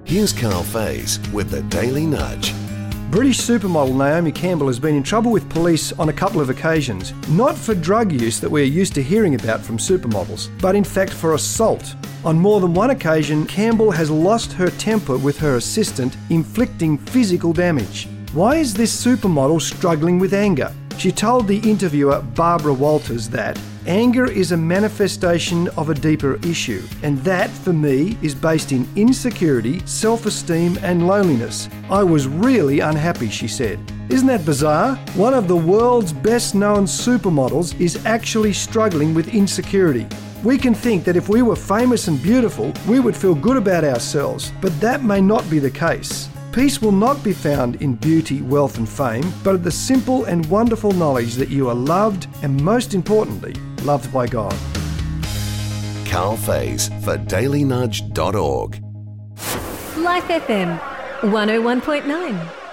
Here's Carl Faze with the Daily Nudge. British supermodel Naomi Campbell has been in trouble with police on a couple of occasions, not for drug use that we're used to hearing about from supermodels, but in fact for assault. On more than one occasion, Campbell has lost her temper with her assistant, inflicting physical damage. Why is this supermodel struggling with anger? She told the interviewer Barbara Walters that anger is a manifestation of a deeper issue, and that, for me, is based in insecurity, self-esteem and loneliness. I was really unhappy, she said. Isn't that bizarre? One of the world's best-known supermodels is actually struggling with insecurity. We can think that if we were famous and beautiful, we would feel good about ourselves, but that may not be the case. Peace will not be found in beauty, wealth and fame, but in the simple and wonderful knowledge that you are loved and, most importantly, loved by God. Carl Faze for dailynudge.org. Life FM 101.9.